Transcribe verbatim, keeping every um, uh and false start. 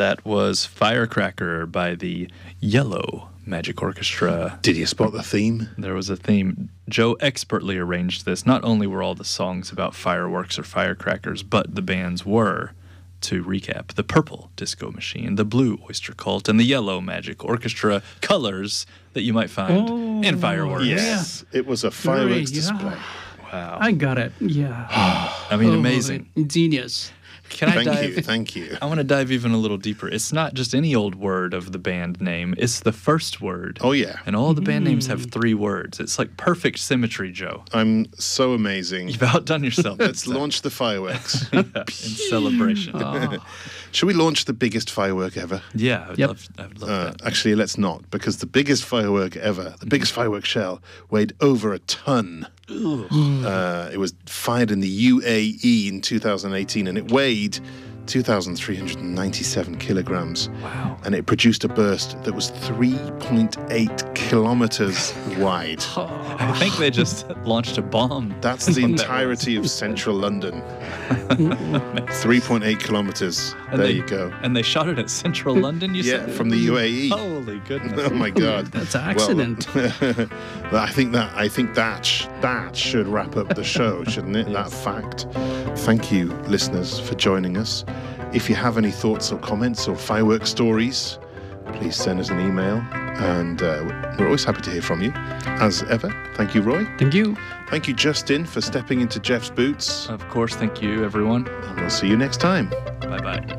That was Firecracker by the Yellow Magic Orchestra. Did you spot the theme? There was a theme. Joe expertly arranged this. Not only were all the songs about fireworks or firecrackers, but the bands were, to recap, the Purple Disco Machine, the Blue Oyster Cult, and the Yellow Magic Orchestra, colors that you might find Oh, in fireworks. Yes, it was a fireworks Great, yeah. display. Wow. I got it. Yeah. I mean, Oh, amazing. Genius. Can I Thank dive? you, thank you. I want to dive even a little deeper. It's not just any old word of the band name. It's the first word. Oh, yeah. And all the band names have three words. It's like perfect symmetry, Joe. I'm so amazing. You've outdone yourself. Let's launch the fireworks. in celebration. Oh, Should we launch the biggest firework ever? Yeah, I would Yep. love, I would love Uh, that. actually, let's not, because the biggest firework ever, the biggest firework shell, weighed over a ton. Uh, it was fired in the U A E in two thousand eighteen, and it weighed two thousand three hundred ninety-seven kilograms. Wow. And it produced a burst that was three point eight kilometers wide. I think they just launched a bomb. That's the entirety of central London. three point eight kilometers. And There they- you go. And they shot it at central London, you Yeah, said? from the U A E. Holy goodness. Oh my God! That's an accident. Well, I think that I think that sh- that should wrap up the show, shouldn't it? That fact. Thank you, listeners, for joining us. If you have any thoughts or comments or firework stories, please send us an email, and uh, we're always happy to hear from you. As ever, thank you, Roy. thank you. Thank you, Justin, for stepping into Jeff's boots, Of course, thank you, everyone. and we'll see you next time. Bye-bye.